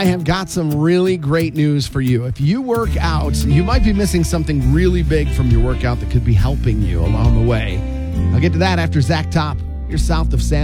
I have got some really great news for you. If you work out, you might be missing something really big from your workout that could be helping you along the way. I'll get to that after Zach Top. You're south of San